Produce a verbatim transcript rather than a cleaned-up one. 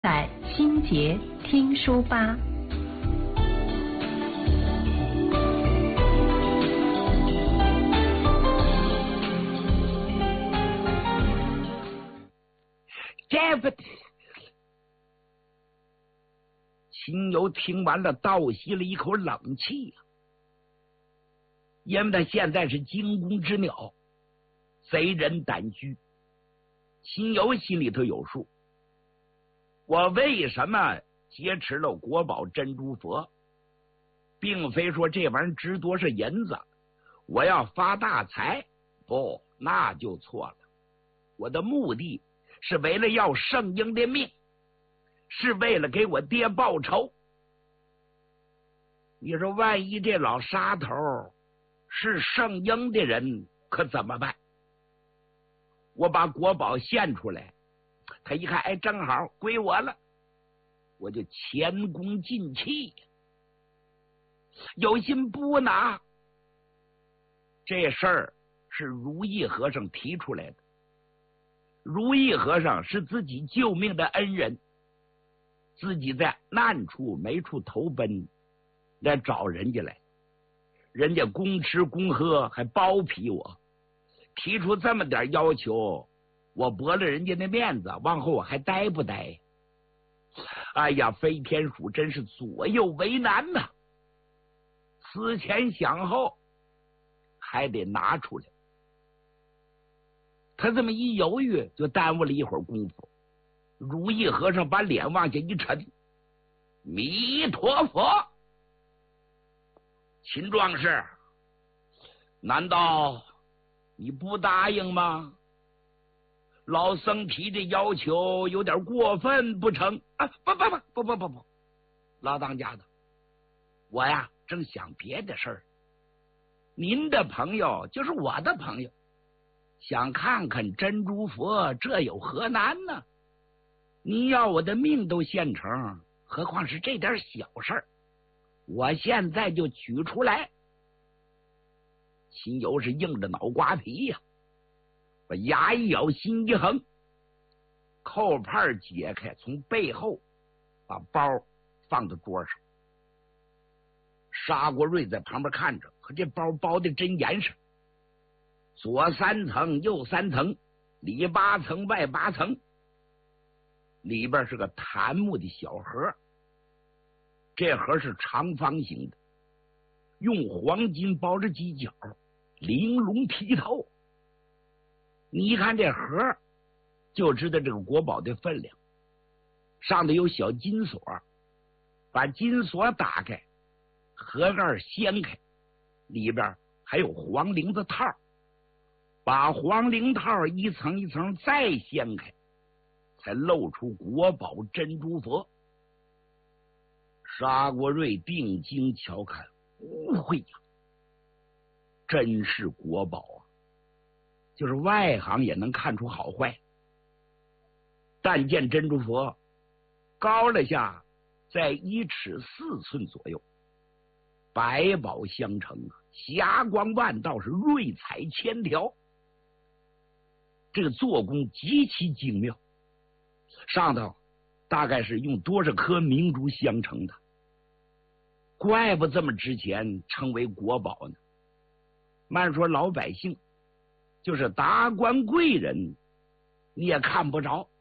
在心结听书吧。 这不，秦友听完了，倒吸了一口冷气呀、啊，因为他现在是惊弓之鸟，贼人胆虚。秦友心里头有数，我为什么劫持了国宝珍珠佛，并非说这玩意儿值多少银子，我要发大财，不，那就错了。我的目的是为了要圣婴的命，是为了给我爹报仇。你说万一这老杀头是圣婴的人，可怎么办？我把国宝献出来，他一看，哎，正好归我了，我就前功尽弃。有心不拿，这事儿是如意和尚提出来的。如意和尚是自己救命的恩人，自己在难处没处投奔，来找人家来，人家公吃公喝还包庇我，提出这么点要求，我驳了人家的面子，往后我还待不待？哎呀，飞天鼠真是左右为难呐、啊！思前想后，还得拿出来。他这么一犹豫，就耽误了一会儿功夫。如意和尚把脸往下一沉，弥陀佛！秦壮士，难道你不答应吗？老僧提这要求有点过分不成？啊，不不不不不不不，老当家的，我呀正想别的事儿。您的朋友就是我的朋友，想看看珍珠佛，这有何难呢？您要我的命都现成，何况是这点小事儿？我现在就取出来。秦友是硬着脑瓜皮呀、啊，把牙一咬，心一横，扣帕解开，从背后把包放到桌上。沙国瑞在旁边看着，可这包包的真严实，左三层右三层，里八层外八层，里边是个檀木的小盒，这盒是长方形的，用黄金包着犄角，玲珑剔透。你一看这盒就知道这个国宝的分量，上头有小金锁，把金锁打开，盒盖掀开，里边还有黄绫子套，把黄绫套一层一层再掀开，才露出国宝珍珠佛。沙国瑞定睛瞧看，误会呀，真是国宝啊！就是外行也能看出好坏。但见珍珠佛高了下在一尺四寸左右，百宝相承啊，霞光万道，是瑞彩千条。这个做工极其精妙，上头大概是用多少颗明珠相成的，怪不这么值钱，称为国宝呢。慢说老百姓，就是达官贵人，你也看不着。